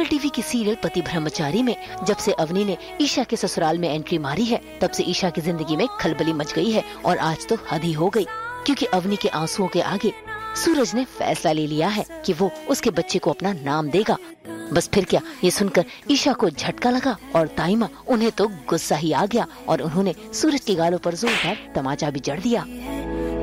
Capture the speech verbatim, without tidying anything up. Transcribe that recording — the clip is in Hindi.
केबल टीवी की सीरियल पति ब्रह्मचारी में जब से अवनी ने ईशा के ससुराल में एंट्री मारी है, तब से ईशा की जिंदगी में खलबली मच गई है। और आज तो हद ही हो गई, क्योंकि अवनी के आंसुओं के आगे सूरज ने फैसला ले लिया है कि वो उसके बच्चे को अपना नाम देगा। बस फिर क्या, ये सुनकर ईशा को झटका लगा और ताइमा उन्हें तो गुस्सा ही आ गया और उन्होंने सूरज के गालों पर जोरदार तमाचा भी जड़ दिया।